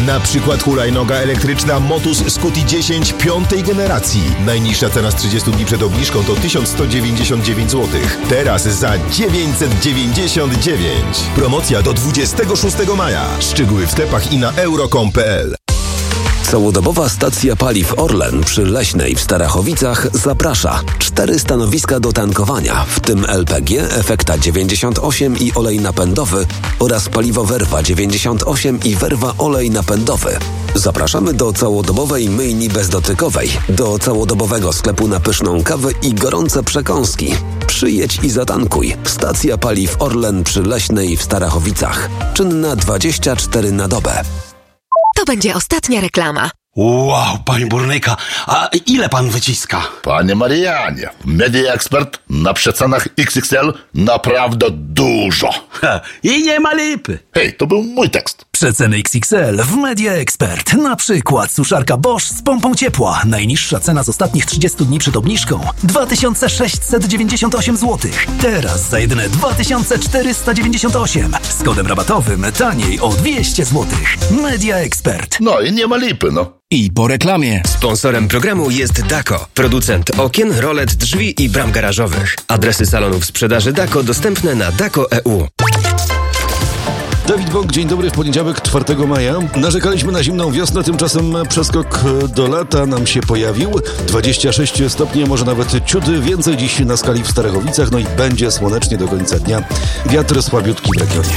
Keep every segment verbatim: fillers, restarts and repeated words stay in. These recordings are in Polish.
Na przykład hulajnoga elektryczna Motus Scuti dziesięć piątej generacji. Najniższa cena z trzydziestu dni przed obniżką to tysiąc sto dziewięćdziesiąt dziewięć złotych. Teraz za dziewięćset dziewięćdziesiąt dziewięć. Promocja do dwudziestego szóstego maja. Szczegóły w sklepach i na euro kropka com kropka p l. Całodobowa stacja paliw Orlen przy Leśnej w Starachowicach zaprasza. Cztery stanowiska do tankowania, w tym L P G, Efekta dziewięćdziesiąt osiem i olej napędowy oraz paliwo Werwa dziewięćdziesiąt osiem i Werwa olej napędowy. Zapraszamy do całodobowej myjni bezdotykowej, do całodobowego sklepu na pyszną kawę i gorące przekąski. Przyjedź i zatankuj. Stacja paliw Orlen przy Leśnej w Starachowicach. Czynna dwadzieścia cztery na dobę. To będzie ostatnia reklama. Wow, panie burnyka, a ile pan wyciska? Panie Marianie, Media Expert na przecenach X X L naprawdę dużo. Ha, i nie ma lipy. Hej, to był mój tekst. Przeceny X X L w Media Expert. Na przykład suszarka Bosch z pompą ciepła. Najniższa cena z ostatnich trzydziestu dni przed obniżką dwa tysiące sześćset dziewięćdziesiąt osiem złotych. Teraz za jedyne dwa tysiące czterysta dziewięćdziesiąt osiem. Z kodem rabatowym taniej o dwieście złotych. Media Expert. No i nie ma lipy, no. I po reklamie. Sponsorem programu jest Dako, producent okien, rolet, drzwi i bram garażowych. Adresy salonów sprzedaży Dako dostępne na dako kropka e u. Dawid Bąk, dzień dobry. W poniedziałek, czwartego maja. Narzekaliśmy na zimną wiosnę, tymczasem przeskok do lata nam się pojawił. dwadzieścia sześć stopni, może nawet ciut więcej dziś na skali w Starachowicach, no i będzie słonecznie do końca dnia. Wiatr słabiutki w regionie.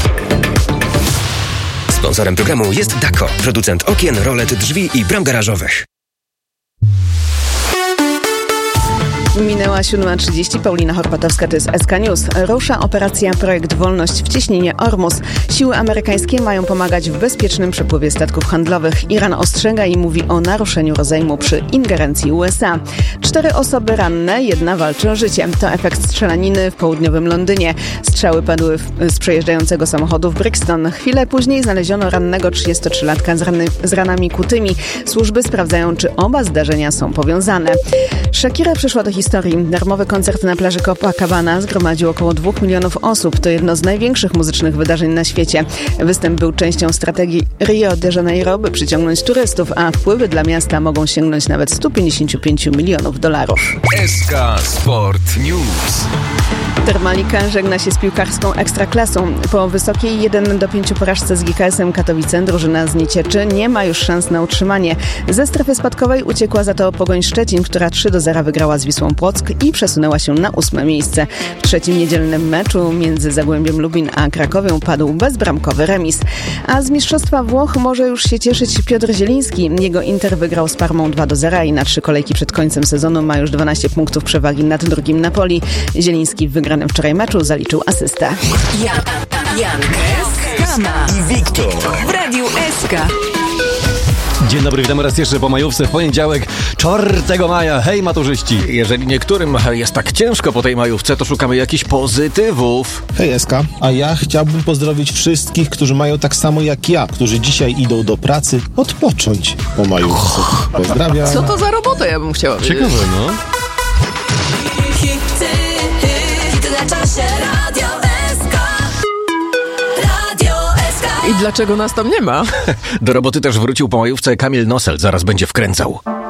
Sponsorem programu jest Dako, producent okien, rolet, drzwi i bram garażowych. Minęła siódma trzydzieści. Paulina Horpatowska, to jest S K News. Rusza operacja Projekt Wolność w cieśninie Ormus. Siły amerykańskie mają pomagać w bezpiecznym przepływie statków handlowych. Iran ostrzega i mówi o naruszeniu rozejmu przy ingerencji U S A. Cztery osoby ranne, jedna walczy o życie. To efekt strzelaniny w południowym Londynie. Strzały padły w, z przejeżdżającego samochodu w Brixton. Chwilę później znaleziono rannego trzydziestotrzylatka z, rany, z ranami kutymi. Służby sprawdzają, czy oba zdarzenia są powiązane. Shakira przyszła do historii. Darmowy koncert na plaży Copacabana zgromadził około dwóch milionów osób. To jedno z największych muzycznych wydarzeń na świecie. Występ był częścią strategii Rio de Janeiro, by przyciągnąć turystów, a wpływy dla miasta mogą sięgnąć nawet sto pięćdziesiąt pięć milionów dolarów. S K Sport News. Termalika żegna się z piłkarską ekstraklasą. Po wysokiej jeden do pięciu porażce z G K S-em Katowice drużyna z Niecieczy nie ma już szans na utrzymanie. Ze strefy spadkowej uciekła za to Pogoń Szczecin, która trzy do zera wygrała z Wisłą Płock i przesunęła się na ósme miejsce. W trzecim niedzielnym meczu między Zagłębiem Lubin a Krakowią padł bezbramkowy remis. A z Mistrzostwa Włoch może już się cieszyć Piotr Zieliński. Jego Inter wygrał z Parmą dwa do zera i na trzy kolejki przed końcem sezonu ma już dwanaście punktów przewagi nad drugim Napoli. Zieliński w wygranym wczoraj meczu zaliczył asystę. Jan, Jan, Kama I Wiktor w Radiu S K. Dzień dobry, witam raz jeszcze po majówce w poniedziałek, czwartego maja. Hej maturzyści! Jeżeli niektórym jest tak ciężko po tej majówce, to szukamy jakichś pozytywów. Hej Eska, a ja chciałbym pozdrowić wszystkich, którzy mają tak samo jak ja, którzy dzisiaj idą do pracy odpocząć po majówce. Pozdrawiam. Co to za robota, ja bym chciała wiedzieć. Ciekawe, no. I dlaczego nas tam nie ma? Do roboty też wrócił po majówce Kamil Nosel, zaraz będzie wkręcał.